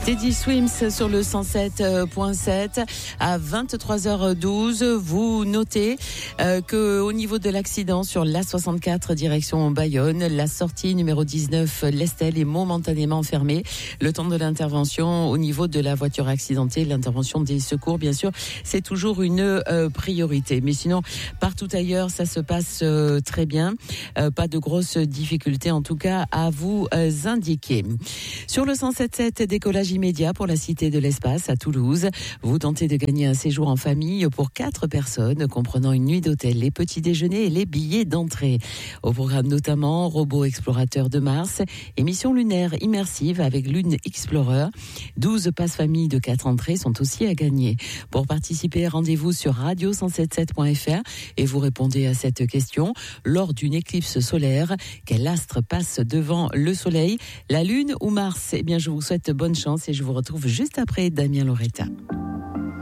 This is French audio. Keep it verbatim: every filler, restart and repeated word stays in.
Teddy Swims sur le cent sept point sept à vingt-trois heures douze. Vous notez euh, que au niveau de l'accident sur l'A soixante-quatre direction Bayonne, la sortie numéro dix-neuf l'Estelle est momentanément fermée. Le temps de l'intervention au niveau de la voiture accidentée, l'intervention des secours, bien sûr, c'est toujours une euh, priorité. Mais sinon, partout ailleurs, ça se passe euh, très bien. Euh, pas de grosses difficultés, en tout cas, à vous euh, indiquer. Sur le cent sept point sept, décollage immédiat pour la Cité de l'Espace à Toulouse. Vous tentez de gagner un séjour en famille pour quatre personnes, comprenant une nuit d'hôtel, les petits déjeuners et les billets d'entrée. Au programme notamment robot explorateur de Mars, émission lunaire immersive avec Lune Explorer. douze passes famille de quatre entrées sont aussi à gagner. Pour participer, rendez-vous sur radio cent soixante-dix-sept point f r et vous répondez à cette question. Lors d'une éclipse solaire, quel astre passe devant le Soleil, la Lune ou Mars? Eh bien, je vous souhaite bonne chance et je vous retrouve juste après Damien Loretta.